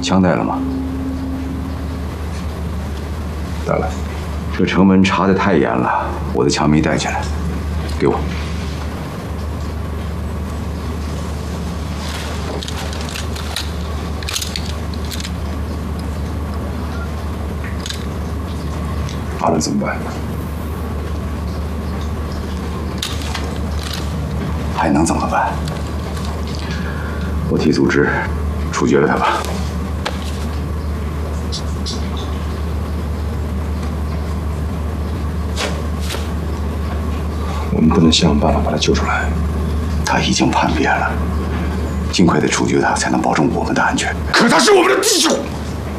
枪带了吗？ 带了。 这城门查得太严了，我的枪没带进来，给我。 完了怎么办？ 还能怎么办？我替组织处决了他吧。 我们不能想办法把他救出来。 他已经叛变了，尽快的处决他，才能保证我们的安全。 可他是我们的弟兄。